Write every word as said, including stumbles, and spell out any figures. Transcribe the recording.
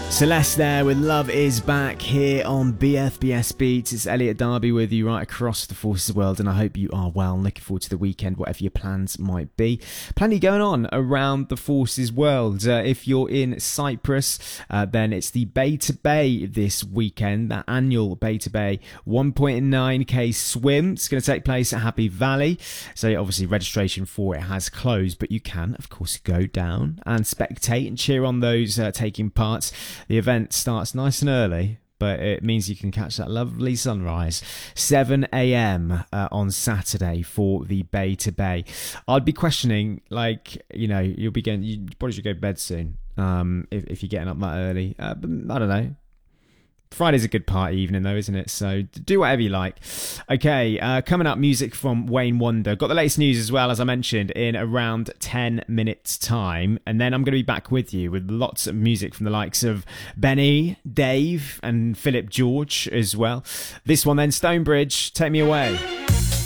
Celeste there with Love Is Back here on B F B S Beats. It's Elliot Darby with you right across the Forces world, and I hope you are well. Looking forward to the weekend, whatever your plans might be. Plenty going on around the Forces world. Uh, if you're in Cyprus, uh, then it's the Bay to Bay this weekend, that annual Bay to Bay one point nine K swim. It's going to take place at Happy Valley. So obviously registration for it has closed, but you can, of course, go down and spectate and cheer on those uh, taking part. The event starts nice and early, but it means you can catch that lovely sunrise. seven a.m. Uh, on Saturday for the Bay to Bay. I'd be questioning, like, you know, you'll be getting, you probably should go to bed soon um, if, if you're getting up that early. Uh, but I don't know. Friday's a good party evening though, isn't it? So do whatever you like. Okay, uh, coming up, music from Wayne Wonder. Got the latest news as well, as I mentioned, in around ten minutes time. And then I'm going to be back with you with lots of music from the likes of Benny, Dave and Philip George as well. This one then, Stonebridge, Take Me Away.